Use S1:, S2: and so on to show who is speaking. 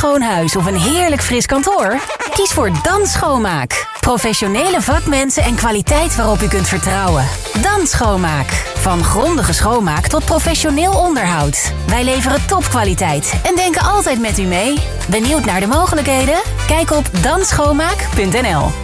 S1: schoon huis of een heerlijk fris kantoor? Kies voor Dan Schoonmaak. Professionele vakmensen en kwaliteit waarop u kunt vertrouwen. Dan Schoonmaak. Van grondige schoonmaak tot professioneel onderhoud. Wij leveren topkwaliteit en denken altijd met u mee. Benieuwd naar de mogelijkheden? Kijk op danschoonmaak.nl.